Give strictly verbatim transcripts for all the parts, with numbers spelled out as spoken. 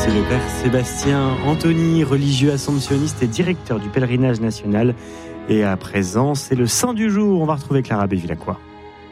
C'est le père Sébastien Anthony, religieux assomptionniste et directeur du pèlerinage national. Et à présent, c'est le saint du jour. On va retrouver Clara Bevilacqua.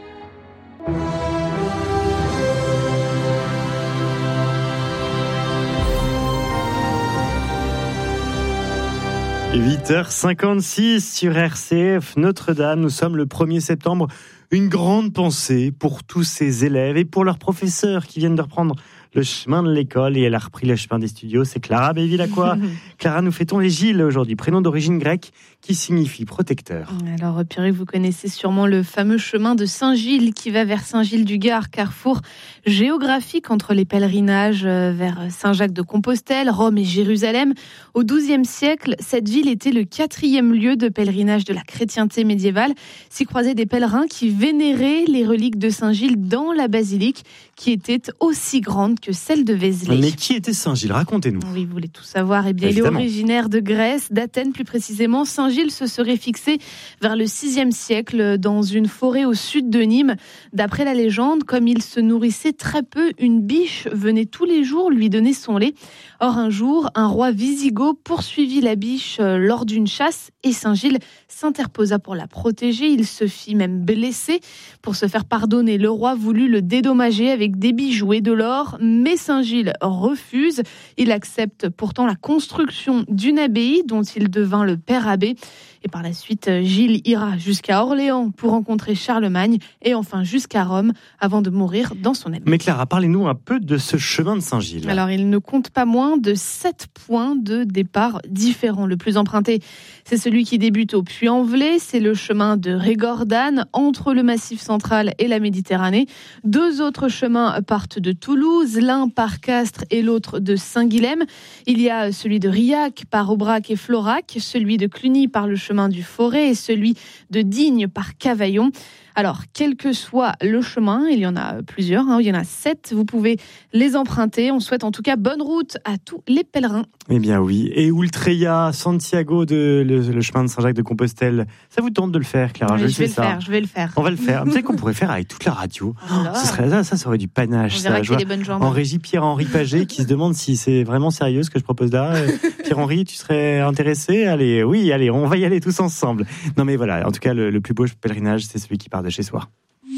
huit heures cinquante-six sur R C F Notre-Dame. Nous sommes le premier septembre. Une grande pensée pour tous ces élèves et pour leurs professeurs qui viennent de reprendre le chemin de l'école, et elle a repris le chemin des studios. C'est Clara Bevilacqua. Clara, nous fêtons les Gilles aujourd'hui, prénom d'origine grecque qui signifie protecteur. Alors Pierre, vous connaissez sûrement le fameux chemin de Saint-Gilles qui va vers Saint-Gilles-du-Gard, carrefour géographique entre les pèlerinages vers Saint-Jacques-de-Compostelle, Rome et Jérusalem. Au douzième siècle, cette ville était le quatrième lieu de pèlerinage de la chrétienté médiévale. S'y croisaient des pèlerins qui vénéraient les reliques de Saint-Gilles dans la basilique qui était aussi grande que celle de Vézelay. Mais qui était Saint-Gilles ? Racontez-nous. Oui, vous voulez tout savoir. Eh bien, Évidemment. Il est originaire de Grèce, d'Athènes plus précisément. Saint-Gilles se serait fixé vers le sixième siècle dans une forêt au sud de Nîmes. D'après la légende, comme il se nourrissait très peu, une biche venait tous les jours lui donner son lait. Or, un jour, un roi wisigoth poursuivit la biche lors d'une chasse et Saint-Gilles s'interposa pour la protéger. Il se fit même blesser. Pour se faire pardonner, le roi voulut le dédommager avec des bijoux et de l'or, mais Saint-Gilles refuse. Il accepte pourtant la construction d'une abbaye dont il devint le père abbé. Et par la suite, Gilles ira jusqu'à Orléans pour rencontrer Charlemagne et enfin jusqu'à Rome avant de mourir dans son abbaye. Mais Clara, parlez-nous un peu de ce chemin de Saint-Gilles. Alors, il ne compte pas moins de sept points de départ différents. Le plus emprunté, c'est celui qui débute au Puy-en-Velay. C'est le chemin de Régordane entre le Massif central et la Méditerranée. Deux autres chemins partent de Toulouse, l'un par Castres et l'autre de Saint-Guilhem. Il y a celui de Riac par Aubrac et Florac, celui de Cluny par le chemin du Forêt et celui de Digne par Cavaillon. Alors, quel que soit le chemin, il y en a plusieurs, hein, il y en a sept, vous pouvez les emprunter. On souhaite en tout cas bonne route à tous les pèlerins. Eh bien oui, et Ultreya, Santiago, de, le, le chemin de Saint-Jacques-de-Compostelle, ça vous tente de le faire, Clara? Oui, je, je sais vais le ça. faire, je vais le faire. On va le faire. Vous savez qu'on pourrait faire avec toute la radio. Voilà. Ce serait, ça, ça, ça aurait du panache. On verra ça. qu'il y a des bonnes jambes. En régie, Pierre-Henri Paget qui se demande si c'est vraiment sérieux ce que je propose là. Pierre-Henri, tu serais intéressé? Allez, oui, allez, on va y aller tous ensemble. Non mais voilà, en tout cas, le, le plus beau pèlerinage, c'est celui qui part de chez soi.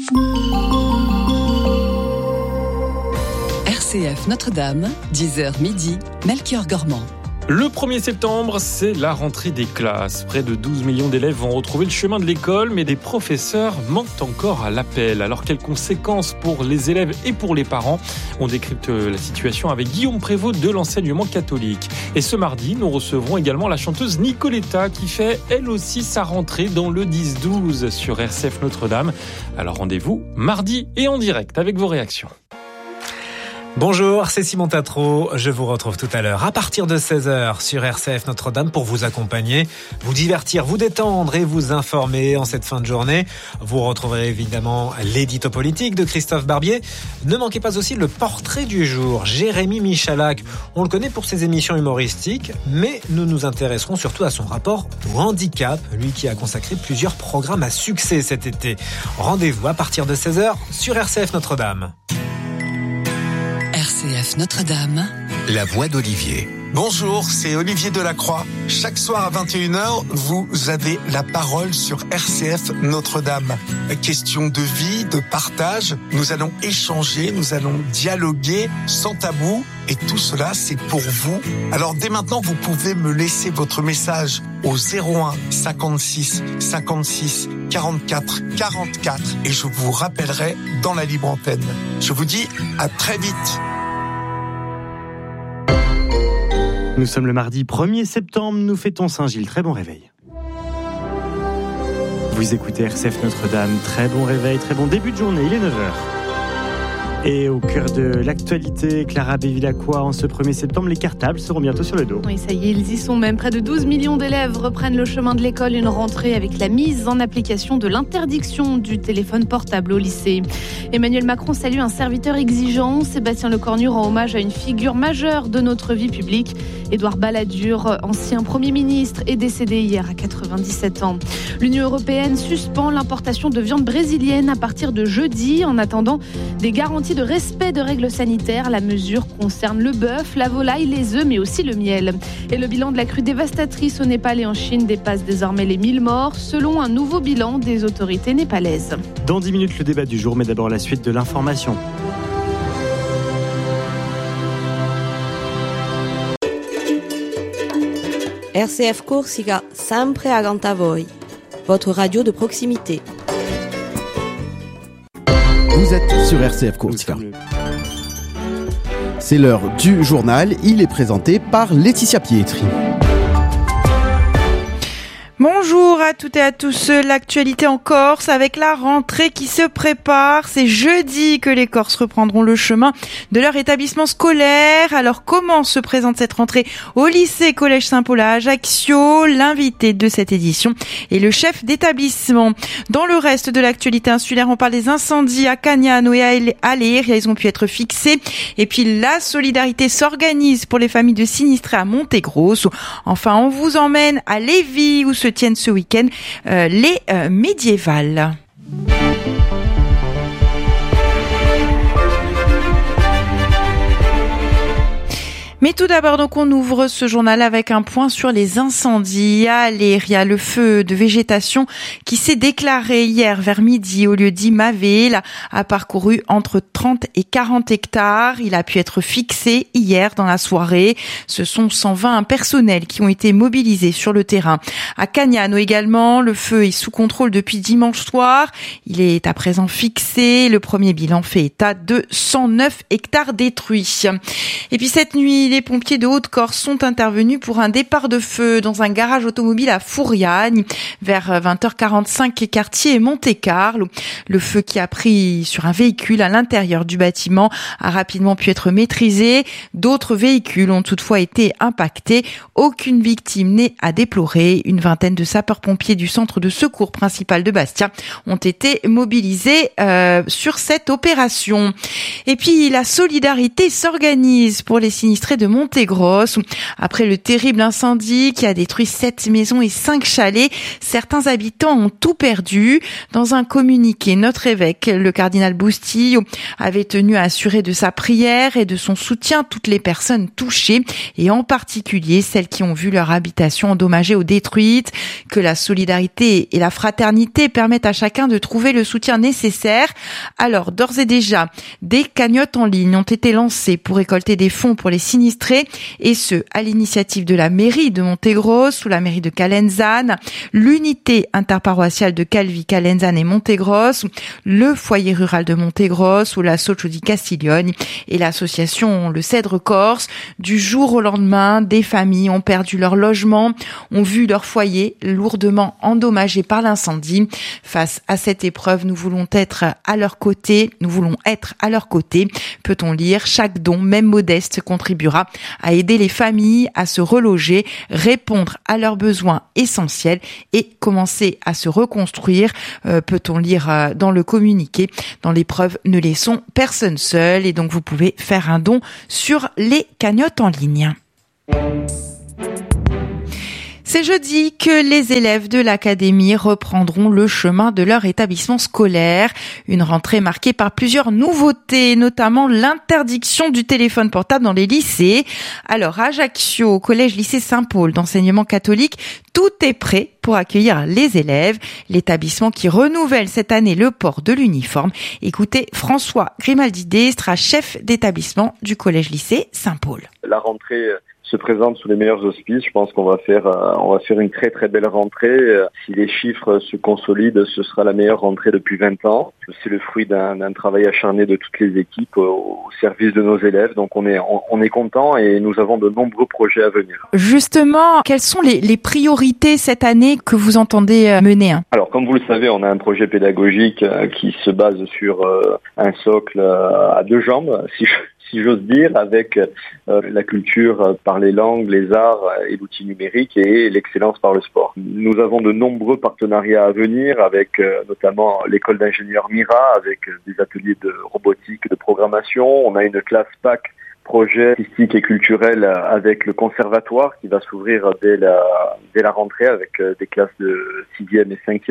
R C F Notre-Dame, dix heures midi, Melchior Gormand. Le premier septembre, c'est la rentrée des classes. Près de douze millions d'élèves vont retrouver le chemin de l'école, mais des professeurs manquent encore à l'appel. Alors, quelles conséquences pour les élèves et pour les parents? On décrypte la situation avec Guillaume Prévost de l'enseignement catholique. Et ce mardi, nous recevrons également la chanteuse Nicoletta qui fait, elle aussi, sa rentrée dans le dix douze sur R C F Notre-Dame. Alors, rendez-vous mardi et en direct avec vos réactions. Bonjour, c'est Simon Tatro. Je vous retrouve tout à l'heure à partir de seize heures sur R C F Notre-Dame pour vous accompagner, vous divertir, vous détendre et vous informer en cette fin de journée. Vous retrouverez évidemment l'édito politique de Christophe Barbier. Ne manquez pas aussi le portrait du jour, Jérémy Michalak. On le connaît pour ses émissions humoristiques, mais nous nous intéresserons surtout à son rapport au handicap, lui qui a consacré plusieurs programmes à succès cet été. Rendez-vous à partir de seize heures sur R C F Notre-Dame. R C F Notre-Dame, la voix d'Olivier. Bonjour, c'est Olivier Delacroix. Chaque soir à vingt et une heures, vous avez la parole sur R C F Notre-Dame. Question de vie, de partage, nous allons échanger, nous allons dialoguer sans tabou. Et tout cela, c'est pour vous. Alors dès maintenant, vous pouvez me laisser votre message au zéro un cinquante-six cinquante-six quarante-quatre quarante-quatre et je vous rappellerai dans la libre antenne. Je vous dis à très vite. Nous sommes le mardi premier septembre, nous fêtons Saint-Gilles. Très bon réveil. Vous écoutez R C F Notre-Dame, très bon réveil, très bon début de journée, il est neuf heures. Et au cœur de l'actualité, Clara Bevilacqua, en ce premier septembre, les cartables seront bientôt sur le dos. Oui, ça y est, ils y sont même. Près de douze millions d'élèves reprennent le chemin de l'école, une rentrée avec la mise en application de l'interdiction du téléphone portable au lycée. Emmanuel Macron salue un serviteur exigeant. Sébastien Lecornu rend hommage à une figure majeure de notre vie publique. Édouard Balladur, ancien Premier ministre, est décédé hier à quatre-vingt-dix-sept ans. L'Union européenne suspend l'importation de viande brésilienne à partir de jeudi en attendant des garanties garantie de respect de règles sanitaires. La mesure concerne le bœuf, la volaille, les œufs, mais aussi le miel. Et le bilan de la crue dévastatrice au Népal et en Chine dépasse désormais les mille morts, selon un nouveau bilan des autorités népalaises. Dans dix minutes, le débat du jour, mais d'abord la suite de l'information. R C F Corsica, sempre accanto a voi. Votre radio de proximité. Vous êtes sur R C F Corsica. C'est l'heure du journal. Il est présenté par Laetitia Pietri. Bonjour à toutes et à tous. L'actualité en Corse avec la rentrée qui se prépare. C'est jeudi que les Corses reprendront le chemin de leur établissement scolaire. Alors comment se présente cette rentrée au lycée Collège Saint-Paul à Ajaccio? L'invité de cette édition est le chef d'établissement. Dans le reste de l'actualité insulaire, on parle des incendies à Cagnano et à Aléria. Ils ont pu être fixés. Et puis la solidarité s'organise pour les familles de sinistrés à Montegrosso. Enfin, on vous emmène à Lévis où se tiennent ce week-end euh, les euh, médiévales. Mais tout d'abord, donc, on ouvre ce journal avec un point sur les incendies à Aléria. Le feu de végétation qui s'est déclaré hier vers midi au lieu dit Mavel a parcouru entre trente et quarante hectares. Il a pu être fixé hier dans la soirée. Ce sont cent vingt personnels qui ont été mobilisés sur le terrain. À Cagnano également, le feu est sous contrôle depuis dimanche soir. Il est à présent fixé. Le premier bilan fait état de cent neuf hectares détruits. Et puis cette nuit, les pompiers de Haute-Corse sont intervenus pour un départ de feu dans un garage automobile à Fouriagne vers vingt heures quarante-cinq, quartier Monte-Carlo. Le feu qui a pris sur un véhicule à l'intérieur du bâtiment a rapidement pu être maîtrisé. D'autres véhicules ont toutefois été impactés. Aucune victime n'est à déplorer. Une vingtaine de sapeurs-pompiers du centre de secours principal de Bastia ont été mobilisés euh, sur cette opération. Et puis la solidarité s'organise pour les sinistrés de Montegrosso. Après le terrible incendie qui a détruit sept maisons et cinq chalets, certains habitants ont tout perdu. Dans un communiqué, notre évêque, le cardinal Bustillo, avait tenu à assurer de sa prière et de son soutien toutes les personnes touchées, et en particulier celles qui ont vu leur habitation endommagée ou détruite. Que la solidarité et la fraternité permettent à chacun de trouver le soutien nécessaire. Alors, d'ores et déjà, des cagnottes en ligne ont été lancées pour récolter des fonds pour les sinistrés, et ce, à l'initiative de la mairie de Montegrosso, sous la mairie de Calenzane, l'unité interparoissiale de Calvi, Calenzane et Montegrosso, le foyer rural de Montegrosso, la Socio di Castiglione et l'association Le Cèdre Corse. Du jour au lendemain, des familles ont perdu leur logement, ont vu leur foyer lourdement endommagé par l'incendie. Face à cette épreuve, nous voulons être à leur côté, nous voulons être à leur côté, peut-on lire. Chaque don, même modeste, contribuera à aider les familles à se reloger, répondre à leurs besoins essentiels et commencer à se reconstruire, euh, peut-on lire euh, dans le communiqué. Dans l'épreuve, ne laissons personne seul, et donc vous pouvez faire un don sur les cagnottes en ligne. C'est jeudi que les élèves de l'académie reprendront le chemin de leur établissement scolaire. Une rentrée marquée par plusieurs nouveautés, notamment l'interdiction du téléphone portable dans les lycées. Alors, à Ajaccio, au collège-lycée Saint-Paul d'enseignement catholique, tout est prêt pour accueillir les élèves. L'établissement qui renouvelle cette année le port de l'uniforme. Écoutez François Grimaldi-Destra, chef d'établissement du collège-lycée Saint-Paul. La rentrée se présente sous les meilleurs auspices. Je pense qu'on va faire, euh, on va faire une très très belle rentrée. Euh, si les chiffres se consolident, ce sera la meilleure rentrée depuis vingt ans. C'est le fruit d'un, d'un travail acharné de toutes les équipes au, au service de nos élèves. Donc on est, on, on est content et nous avons de nombreux projets à venir. Justement, quelles sont les, les priorités cette année que vous entendez mener? Alors, comme vous le savez, on a un projet pédagogique euh, qui se base sur euh, un socle euh, à deux jambes, si je si j'ose dire, avec euh, la culture euh, par les langues, les arts et l'outil numérique, et l'excellence par le sport. Nous avons de nombreux partenariats à venir avec euh, notamment l'école d'ingénieurs Mira, avec des ateliers de robotique, de programmation. On a une classe P A C, projet artistique et culturel, avec le conservatoire qui va s'ouvrir dès la, dès la rentrée avec des classes de sixième et cinquième.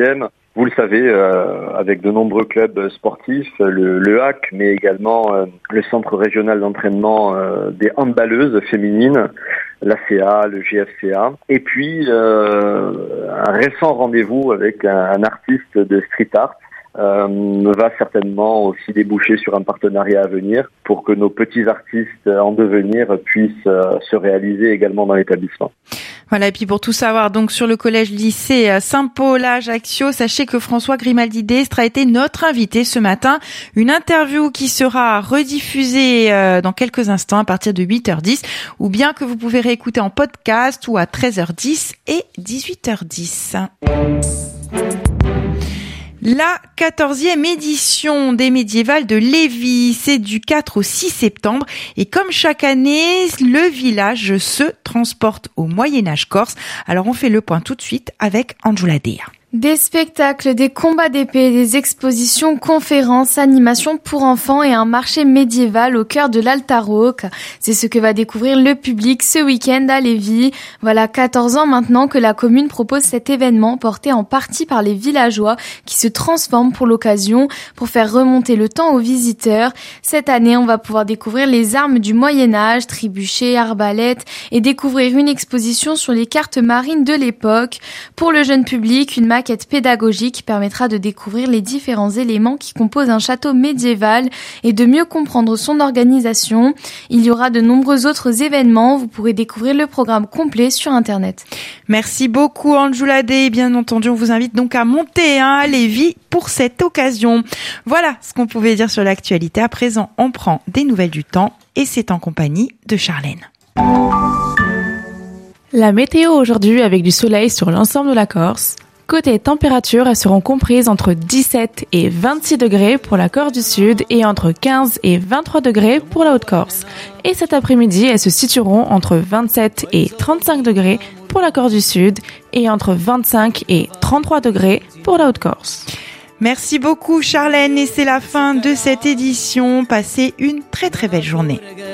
vous le savez, euh, avec de nombreux clubs sportifs, le, le H A C, mais également euh, le Centre régional d'entraînement euh, des handballeuses féminines, l'A C A, le G F C A, et puis euh, un récent rendez-vous avec un, un artiste de street art Euh, va certainement aussi déboucher sur un partenariat à venir pour que nos petits artistes en devenir puissent euh, se réaliser également dans l'établissement. Voilà, et puis pour tout savoir, donc sur le collège-lycée Saint-Paul à Ajaccio, sachez que François Grimaldi d'Estre a été notre invité ce matin. Une interview qui sera rediffusée euh, dans quelques instants à partir de huit heures dix, ou bien que vous pouvez réécouter en podcast ou à treize heures dix et dix-huit heures dix. La quatorzième édition des Médiévales de Lévis, c'est du quatre au six septembre et comme chaque année, le village se transporte au Moyen-Âge corse. Alors on fait le point tout de suite avec Anjula Dea. Des spectacles, des combats d'épée, des expositions, conférences, animations pour enfants et un marché médiéval au cœur de l'Altaroc. C'est ce que va découvrir le public ce week-end à Lévis. Voilà quatorze ans maintenant que la commune propose cet événement porté en partie par les villageois qui se transforment pour l'occasion pour faire remonter le temps aux visiteurs. Cette année, on va pouvoir découvrir les armes du Moyen-Âge, trébuchets, arbalètes et découvrir une exposition sur les cartes marines de l'époque. Pour le jeune public, une maquette pédagogique permettra de découvrir les différents éléments qui composent un château médiéval et de mieux comprendre son organisation. Il y aura de nombreux autres événements. Vous pourrez découvrir le programme complet sur Internet. Merci beaucoup Anjula Dea. Bien entendu, on vous invite donc à monter hein, à Lévis pour cette occasion. Voilà ce qu'on pouvait dire sur l'actualité. À présent, on prend des nouvelles du temps et c'est en compagnie de Charlène. La météo aujourd'hui avec du soleil sur l'ensemble de la Corse. Côté température, elles seront comprises entre dix-sept et vingt-six degrés pour la Corse du Sud et entre quinze et vingt-trois degrés pour la Haute-Corse. Et cet après-midi, elles se situeront entre vingt-sept et trente-cinq degrés pour la Corse du Sud et entre vingt-cinq et trente-trois degrés pour la Haute-Corse. Merci beaucoup Charlène et c'est la fin de cette édition. Passez une très très belle journée.